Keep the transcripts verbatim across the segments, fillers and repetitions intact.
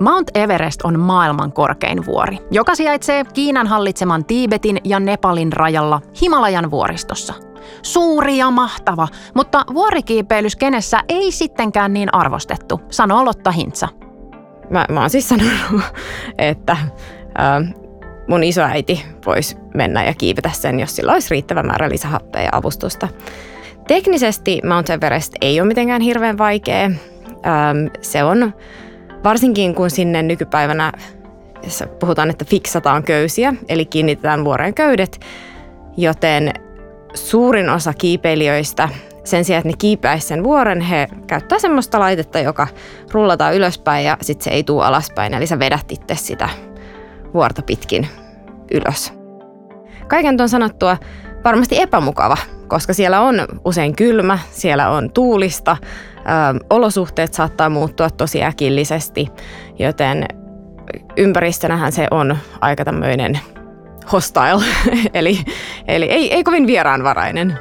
Mount Everest on maailman korkein vuori, joka sijaitsee Kiinan hallitseman Tiibetin ja Nepalin rajalla Himalajan vuoristossa. Suuri ja mahtava, mutta vuorikiipeilyskennessä ei sittenkään niin arvostettu, sanoo Lotta Hintsa. Mä, mä oon siis sanonut, että ää, mun isoäiti voisi mennä ja kiivetä sen, jos sillä olisi riittävä määrä lisähappea ja avustusta. Teknisesti Mount Everest ei ole mitenkään hirveän vaikea. Ää, se on, varsinkin kun sinne nykypäivänä puhutaan, että fiksataan köysiä, eli kiinnitetään vuoreen köydet, joten suurin osa kiipeilijöistä, sen sijaan, että ne kiipeäisi sen vuoren, he käyttää semmoista laitetta, joka rullataan ylöspäin ja sitten se ei tule alaspäin. Eli sä vedät itse sitä vuorta pitkin ylös. Kaiken tuon sanottua varmasti epämukava, koska siellä on usein kylmä, siellä on tuulista, ö, olosuhteet saattaa muuttua tosi äkillisesti, joten ympäristönähän se on aika tämmöinen hostile, eli, eli ei, ei kovin vieraanvarainen.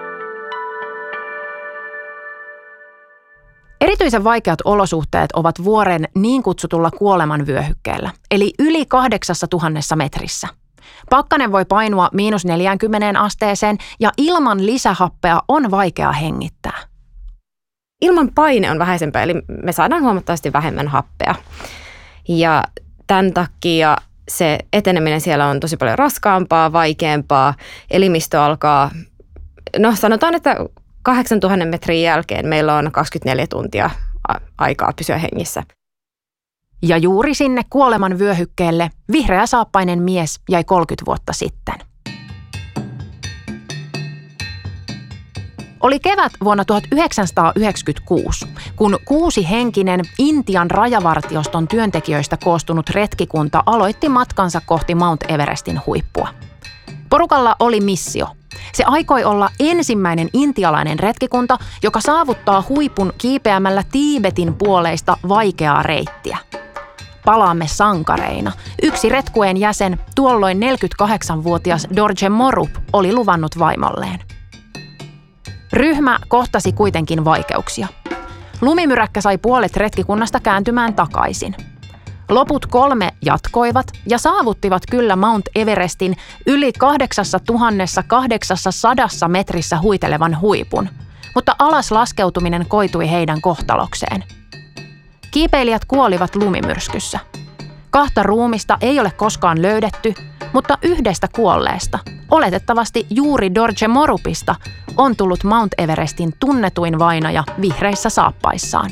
Erityisen vaikeat olosuhteet ovat vuoren niin kutsutulla kuolemanvyöhykkeellä, eli yli kahdeksassa tuhannessa metrissä. Pakkanen voi painua miinus neljäänkymmeneen asteeseen ja ilman lisähappea on vaikea hengittää. Ilman paine on vähäisempää, eli me saadaan huomattavasti vähemmän happea. Ja tämän takia se eteneminen siellä on tosi paljon raskaampaa, vaikeampaa. Elimistö alkaa, no sanotaan, että kahdeksantuhatta metrin jälkeen meillä on kaksikymmentäneljä tuntia aikaa pysyä hengissä. Ja juuri sinne kuoleman vyöhykkeelle vihreä saappainen mies jäi kolmekymmentä vuotta sitten. Oli kevät vuonna tuhatyhdeksänsataayhdeksänkymmentäkuusi, kun kuusi henkinen Intian rajavartioston työntekijöistä koostunut retkikunta aloitti matkansa kohti Mount Everestin huippua. Porukalla oli missio. Se aikoi olla ensimmäinen intialainen retkikunta, joka saavuttaa huipun kiipeämällä Tiibetin puoleista vaikeaa reittiä. Palaamme sankareina. Yksi retkueen jäsen, tuolloin neljäkymmentäkahdeksanvuotias Dorje Morup, oli luvannut vaimolleen. Ryhmä kohtasi kuitenkin vaikeuksia. Lumimyräkkä sai puolet retkikunnasta kääntymään takaisin. Loput kolme jatkoivat ja saavuttivat kyllä Mount Everestin yli kahdeksantuhatta kahdeksansataa metrissä huitelevan huipun, mutta alas laskeutuminen koitui heidän kohtalokseen. Kiipeilijät kuolivat lumimyrskyssä. Kahta ruumista ei ole koskaan löydetty, mutta yhdestä kuolleesta, oletettavasti juuri Dorje Morupista, on tullut Mount Everestin tunnetuin vainaja vihreissä saappaissaan.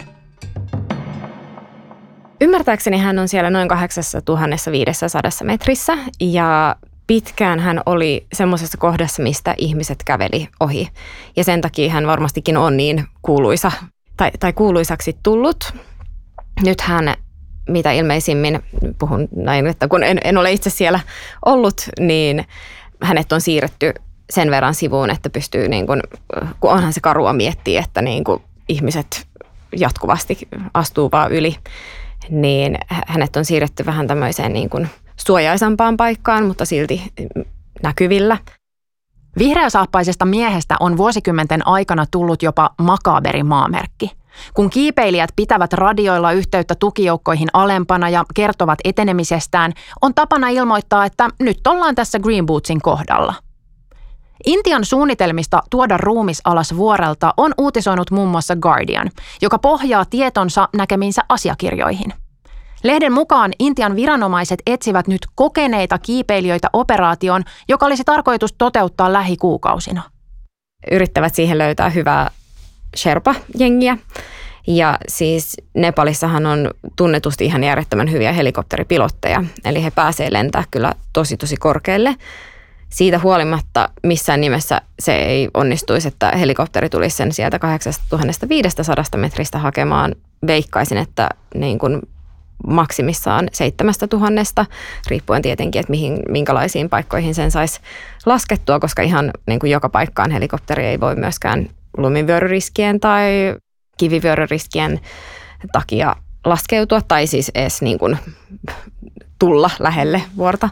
Ymmärtääkseni hän on siellä noin kahdeksantuhatta viisisataa metrissä ja pitkään hän oli semmoisessa kohdassa, mistä ihmiset käveli ohi. Ja sen takia hän varmastikin on niin kuuluisa tai, tai kuuluisaksi tullut. Nyt hän, mitä ilmeisimmin, puhun näin, että kun en, en ole itse siellä ollut, niin hänet on siirretty sen verran sivuun, että pystyy, niin kuin, kun onhan se karua miettiä, että niin kuin ihmiset jatkuvasti astuu vaan yli, niin hänet on siirretty vähän tämmöiseen niin kuin suojaisampaan paikkaan, mutta silti näkyvillä. Vihreäsaappaisesta miehestä on vuosikymmenten aikana tullut jopa makaberi maamerkki. Kun kiipeilijät pitävät radioilla yhteyttä tukijoukkoihin alempana ja kertovat etenemisestään, on tapana ilmoittaa, että nyt ollaan tässä Green Bootsin kohdalla. Intian suunnitelmista tuoda ruumis alas vuorelta on uutisoinut muun muassa Guardian, joka pohjaa tietonsa näkemiinsä asiakirjoihin. Lehden mukaan Intian viranomaiset etsivät nyt kokeneita kiipeilijöitä operaatioon, joka olisi tarkoitus toteuttaa lähikuukausina. Yrittävät siihen löytää hyvää Sherpa-jengiä. Ja siis Nepalissahan on tunnetusti ihan järjettömän hyviä helikopteripilotteja, eli he pääsee lentää kyllä tosi tosi korkealle. Siitä huolimatta missään nimessä se ei onnistuisi, että helikopteri tulisi sen sieltä kahdeksantuhatta viisisataa metristä hakemaan. Veikkaisin, että niin kuin maksimissaan seitsemästätuhannesta, riippuen tietenkin, että mihin, minkälaisiin paikkoihin sen saisi laskettua, koska ihan niin kuin joka paikkaan helikopteri ei voi myöskään lumivyöryriskien tai kivivyöryriskien takia laskeutua tai siis edes niin kuin tulla lähelle vuorta.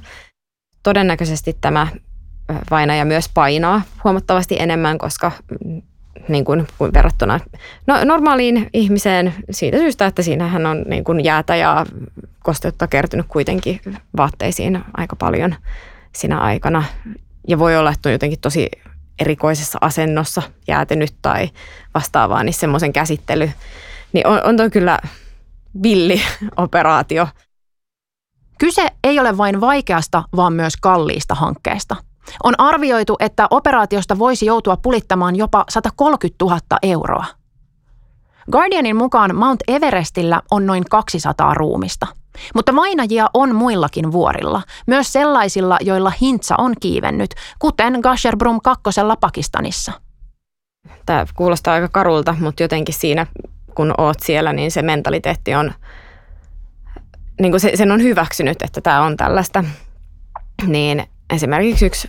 Todennäköisesti tämä vainaja myös painaa huomattavasti enemmän, koska niin kuin, kuin verrattuna no, normaaliin ihmiseen siitä syystä, että siinähän on niin kuin jäätä ja kosteutta kertynyt kuitenkin vaatteisiin aika paljon siinä aikana. Ja voi olla, että on jotenkin tosi erikoisessa asennossa jäätynyt tai vastaavaa, niin semmoisen käsittely, niin on, on toi kyllä villi operaatio. Kyse ei ole vain vaikeasta, vaan myös kalliista hankkeesta. On arvioitu, että operaatiosta voisi joutua pulittamaan jopa sata kolmekymmentätuhatta euroa. Guardianin mukaan Mount Everestillä on noin kaksisataa ruumista. Mutta vainajia on muillakin vuorilla, myös sellaisilla, joilla hintsa on kiivennyt, kuten Gasherbrum kakkosella Pakistanissa. Tämä kuulostaa aika karulta, mutta jotenkin siinä, kun oot siellä, niin se mentaliteetti on, niin kuin se, sen on hyväksynyt, että tämä on tällaista. Niin esimerkiksi yksi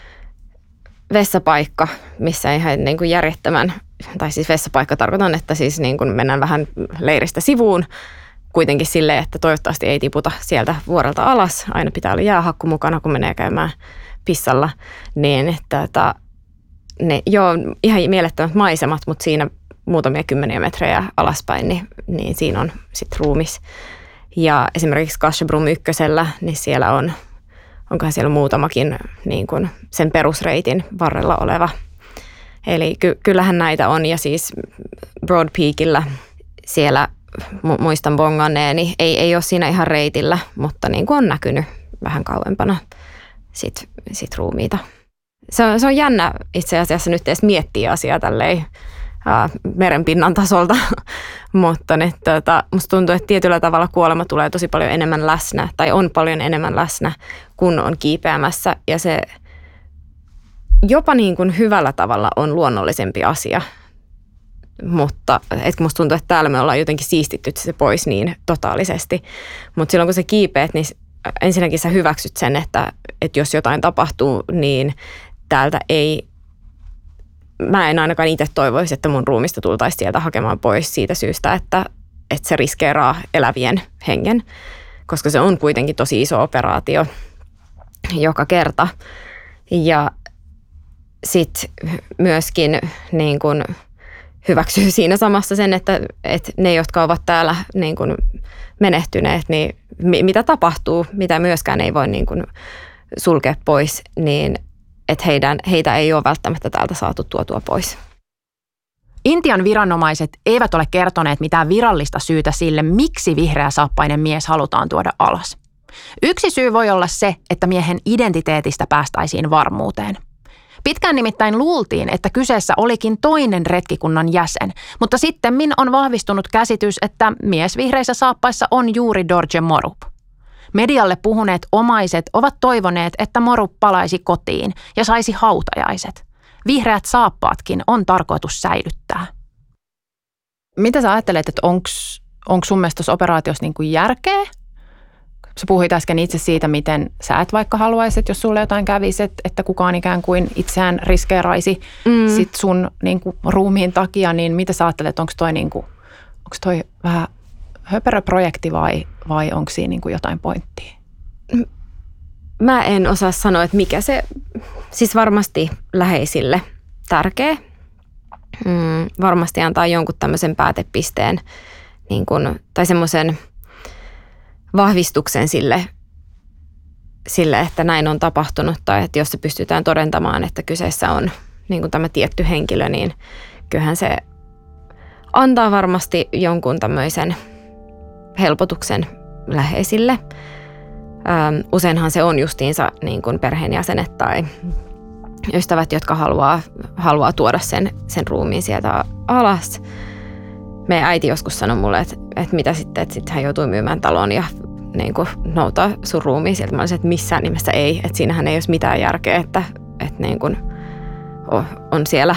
vessapaikka, missä ihan niin kuin järjettömän, tai siis vessapaikka tarkoitan, että siis niin kuin mennään vähän leiristä sivuun, kuitenkin silleen, että toivottavasti ei tiputa sieltä vuorelta alas. Aina pitää olla jäähakku mukana, kun menee käymään pissalla. Niin, että, että ne, joo, ihan mielettömät maisemat, mutta siinä muutamia kymmeniä metrejä alaspäin, niin, niin siinä on sitten ruumis. Ja esimerkiksi Gasherbrum ykkösellä, niin siellä on, onkohan siellä muutamakin niin kuin sen perusreitin varrella oleva. Eli ky- kyllähän näitä on, ja siis Broad Peakillä siellä muistan bonganneeni, ei, ei ole siinä ihan reitillä, mutta niin kuin on näkynyt vähän kauempana sit, sit ruumiita. Se on, se on jännä itse asiassa nyt edes miettiä asiaa tälleen ää, merenpinnan tasolta, mutta nyt, tota, musta tuntuu, että tietyllä tavalla kuolema tulee tosi paljon enemmän läsnä, tai on paljon enemmän läsnä, kun on kiipeämässä, ja se jopa niin kuin hyvällä tavalla on luonnollisempi asia. Mutta et musta tuntuu, että täällä me ollaan jotenkin siistitty se pois niin totaalisesti. Mutta silloin kun sä kiipeät, niin ensinnäkin sä hyväksyt sen, että, että jos jotain tapahtuu, niin täältä ei, mä en ainakaan itse toivoisi, että mun ruumista tultaisi sieltä hakemaan pois siitä syystä, että, että se riskeeraa elävien hengen. Koska se on kuitenkin tosi iso operaatio joka kerta. Ja sitten myöskin niin kun hyväksyy siinä samassa sen, että, että ne, jotka ovat täällä niin kuin menehtyneet, niin mitä tapahtuu, mitä myöskään ei voi niin kuin sulkea pois, niin että heidän, heitä ei ole välttämättä täältä saatu tuotua pois. Intian viranomaiset eivät ole kertoneet mitään virallista syytä sille, miksi vihreäsaappainen mies halutaan tuoda alas. Yksi syy voi olla se, että miehen identiteetistä päästäisiin varmuuteen. Pitkään nimittäin luultiin, että kyseessä olikin toinen retkikunnan jäsen, mutta sittemmin on vahvistunut käsitys, että mies vihreissä saappaissa on juuri Dorje Morup. Medialle puhuneet omaiset ovat toivoneet, että Morup palaisi kotiin ja saisi hautajaiset. Vihreät saappaatkin on tarkoitus säilyttää. Mitä sä ajattelet, että onko sun mielestä tuossa operaatiossa niin kuin järkeä? Sä puhuit äsken itse siitä, miten sä et vaikka haluaisit, jos sulle jotain kävisi, että kukaan ikään kuin itseään riskeeraisi mm. sit sun niin kuin, ruumiin takia, niin mitä sä ajattelet, onko toi, niin kuin, onko toi vähän höperö projekti vai, vai onko siinä niin kuin jotain pointtia? Mä en osaa sanoa, että mikä se, siis varmasti läheisille tärkeä. Mm, varmasti antaa jonkun tämmöisen päätepisteen niin kuin, tai semmoisen vahvistuksen sille, sille, että näin on tapahtunut, tai että jos se pystytään todentamaan, että kyseessä on niin kuin tämä tietty henkilö, niin kyllähän se antaa varmasti jonkun tämmöisen helpotuksen läheisille. Ähm, useinhan se on justiinsa niin kuin perheenjäsenet tai ystävät, jotka haluaa, haluaa tuoda sen, sen ruumiin sieltä alas. Meidän äiti joskus sanoi mulle, että, että mitä sitten, että sitten hän joutui myymään talon ja niin kuin noutaa sun ruumiin sieltä. Mä olisin, että missään nimessä ei, että siinähän ei olisi mitään järkeä, että, että niin kuin on siellä,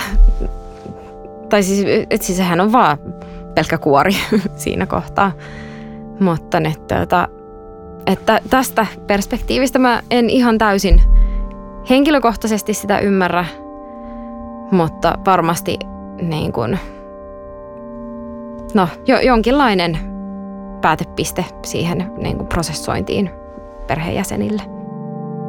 tai siis, että siis sehän on vaan pelkkä kuori siinä kohtaa. Mutta että, että tästä perspektiivistä mä en ihan täysin henkilökohtaisesti sitä ymmärrä, mutta varmasti niin kuin no, jo, jonkinlainen päätepiste siihen niin kuin prosessointiin perheenjäsenille.